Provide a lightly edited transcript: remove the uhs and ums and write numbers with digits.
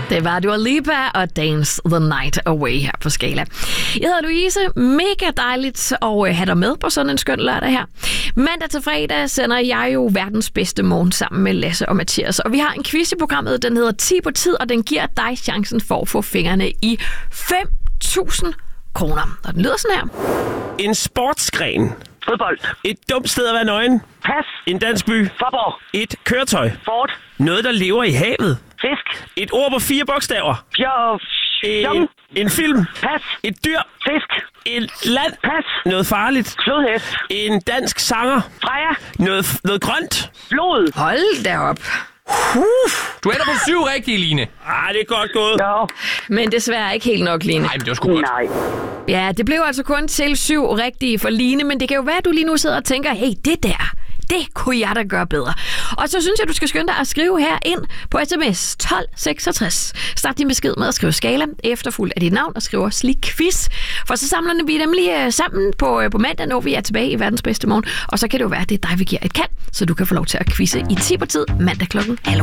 Det var Dua Lipa og Dance the Night Away her på Skala. Jeg hedder Louise. Mega dejligt at have dig med på sådan en skøn lørdag her. Mandag til fredag sender jeg jo verdens bedste morgen sammen med Lasse og Mathias. Og vi har en quiz i programmet, den hedder 10 på tid, og den giver dig chancen for at få fingrene i 5.000 kroner. Og den lyder sådan her. En sportsgren. Fodbold. Et dumt sted at være nøgen. Pas. En dansk by. Fåborg. Et køretøj. Ford. Noget, der lever i havet. Fisk. Et ord på 4 bogstaver. Fjong. En film. Pas. Et dyr. Fisk. Et land. Pas. Noget farligt. Flodhest. En dansk sanger. Freja. Noget grønt. Blod. Hold da op. Du ender på 7 rigtige, Line. Det er godt gået. Ja. Men desværre ikke helt nok, Line. Nej, men det var sgu godt. Nej. Ja, det blev altså kun til 7 rigtige for Line, men det kan jo være, at du lige nu sidder og tænker, hey, det kunne jeg da gøre bedre. Og så synes jeg, du skal skynde dig at skrive her ind på sms 1266. Start din besked med at skrive Skala, efterfulgt af dit navn og skrive også lige quiz. For så samler vi nemlig sammen på mandag, når vi er tilbage i verdens bedste morgen. Og så kan det jo være, at det er dig, vi giver et kald, så du kan få lov til at quizze i 10 på tid mandag klokken 11.